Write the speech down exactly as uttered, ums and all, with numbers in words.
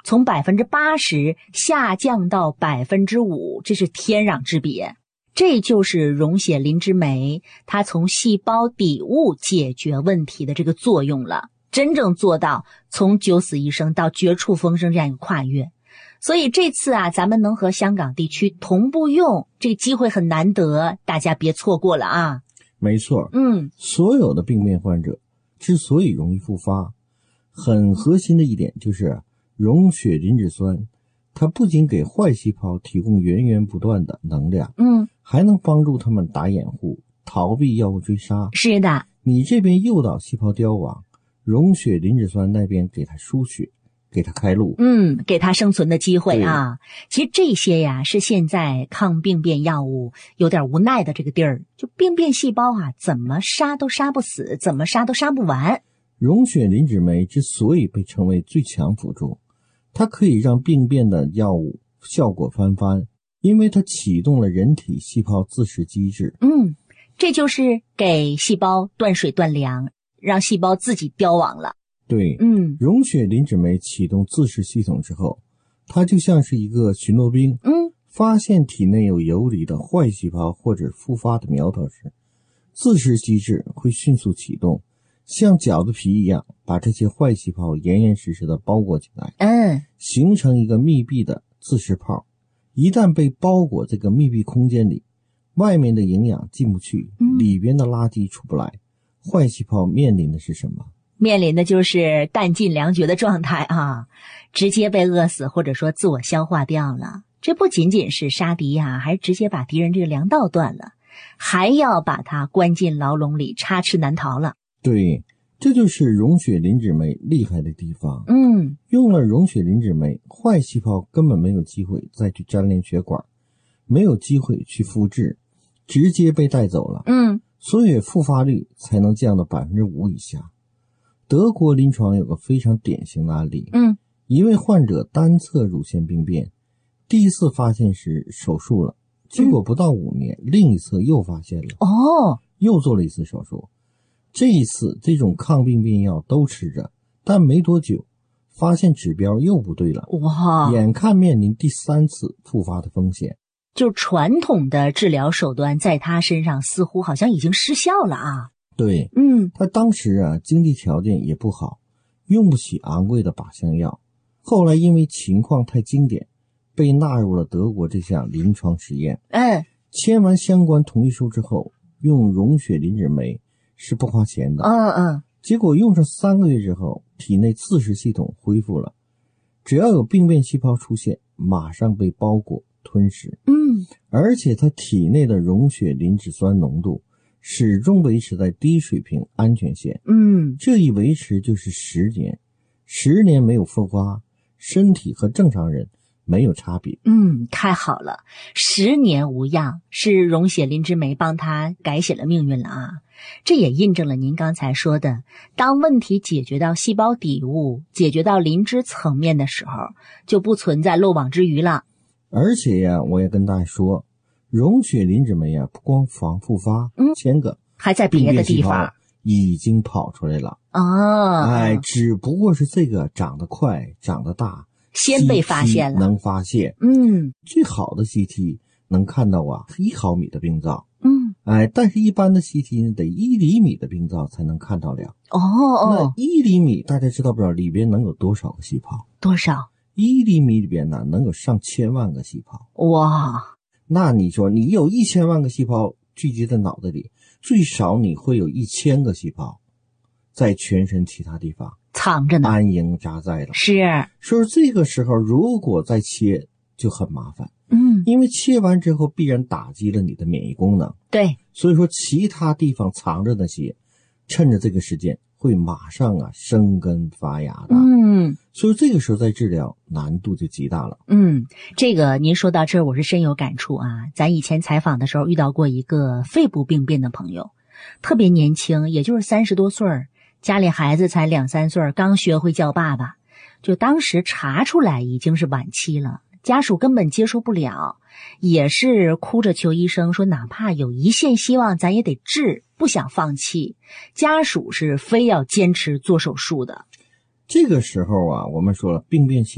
从百分之八十下降到百分之五，这是天壤之别。这就是溶血磷脂酶它从细胞底物解决问题的这个作用了，真正做到从九死一生到绝处逢生这样一个跨越。所以这次啊，咱们能和香港地区同步用，这个机会很难得，大家别错过了啊。 没错， 嗯， 所有的病变患者之所以容易复发，很核心的一点就是溶血磷脂酸，它不仅给坏细胞提供源源不断的能量， 嗯， 还能帮助他们打掩护，逃避药物追杀。 是的， 你这边诱导细胞凋亡，溶血磷脂酸那边给它输血，给它开路， 嗯，给它生存的机会啊。其实这些呀，是现在抗病变药物有点无奈的这个地儿，就病变细胞啊，怎么杀都杀不死，怎么杀都杀不完。 溶血磷脂酶之所以被称为最强辅助，它可以让病变的药物效果翻番，因为它启动了人体细胞自噬机制。 嗯，这就是给细胞断水断粮，让细胞自己凋亡了。 对， 嗯， 溶血磷脂酶启动自噬系统之后，它就像是一个巡逻兵， 嗯， 发现体内有游离的坏细胞或者复发的苗头时，自噬机制会迅速启动，像饺子皮一样把这些坏细胞严严实实的包裹起来， 嗯， 形成一个密闭的自噬泡。一旦被包裹这个密闭空间里，外面的营养进不去， 嗯， 里边的垃圾出不来，坏细胞面临的是什么？ 面临的就是弹尽粮绝的状态啊，直接被饿死或者说自我消化掉了。这不仅仅是杀敌呀，还直接把敌人这个粮道断了，还要把他关进牢笼里，插翅难逃了。 对，这就是溶血磷脂酶厉害的地方。 嗯， 用了溶血磷脂酶，坏细胞根本没有机会再去粘连血管，没有机会去复制，直接被带走了。 嗯， 所以复发率才能降到百分之五以下。德国临床有个非常典型的案例， 嗯， 一位患者单侧乳腺病变，第一次发现时手术了，结果不到五年，嗯、另一侧又发现了， 哦， 又做了一次手术。这一次这种抗病变药都吃着，但没多久发现指标又不对了， 哇， 眼看面临第三次复发的风险。 就传统的治疗手段在他身上似乎好像已经失效了啊。 对， 嗯， 他当时啊经济条件也不好，用不起昂贵的靶向药，后来因为情况太经典，被纳入了德国这项临床实验。 嗯， 签完相关同意书之后，用溶血磷脂酶是不花钱的。 嗯嗯， 结果用上三个月之后，体内自噬系统恢复了，只要有病变细胞出现，马上被包裹吞噬。 嗯， 而且他体内的溶血磷脂酸浓度始终维持在低水平安全线。 嗯， 这一维持就是十年，十年没有复发，身体和正常人没有差别。 嗯，太好了，十年无恙，是溶血磷脂酶帮他改写了命运了啊！这也印证了您刚才说的，当问题解决到细胞底物，解决到磷脂层面的时候，就不存在漏网之鱼了。 而且呀，我也跟大家说，溶血磷脂酶啊，不光防复发， 嗯， 千个还在别的地方已经跑出来了啊！ 哎，只不过是这个长得快、长得大， 先被发现了， 能发现。 嗯， 最好的 C T 能看到啊一毫米的病灶， 嗯， 哎，但是一般的 C T 呢，得一厘米的病灶才能看到了。 哦哦， 那一厘米大家知道不知道里边能有多少个细胞？ 多少？ 一厘米里边呢能有上千万个细胞。 哇！ 那你说你有一千万个细胞聚集在脑袋里，最少你会有一千个细胞在全身其他地方藏着呢， 安营扎寨了。 是， 所以这个时候如果再切就很麻烦， 嗯， 因为切完之后必然打击了你的免疫功能。 对， 所以说其他地方藏着那些，趁着这个时间会马上啊生根发芽的。 嗯， 所以这个时候再治疗难度就极大了。 嗯，这个您说到这儿，我是深有感触啊。咱以前采访的时候遇到过一个肺部病变的朋友，特别年轻，也就是三十多岁，家里孩子才两三岁，刚学会叫爸爸，就当时查出来已经是晚期了，家属根本接受不了，也是哭着求医生说哪怕有一线希望咱也得治，不想放弃，家属是非要坚持做手术的。 这个时候啊，我们说了病变